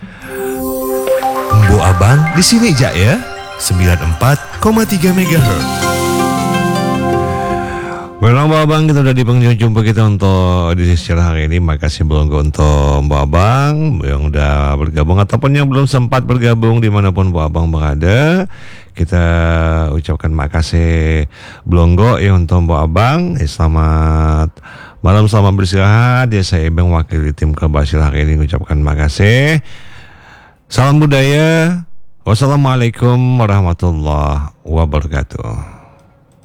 Embo Abang di sini aja ya, 94,3 MHz. Well, Mbak Abang, kita udah di penghujung jumpa kita untuk edisi siaran hari ini. Makasih Belonggo untuk Mbak Abang yang udah bergabung ataupun yang belum sempat bergabung dimanapun Mbak Abang berada. Kita ucapkan makasih Belonggo ya untuk Mbak Abang. Selamat malam, selamat beristirahat. Ya, saya Ibang wakil tim Kebasil hari ini ucapkan makasih. Salam budaya. Wassalamualaikum warahmatullahi wabarakatuh.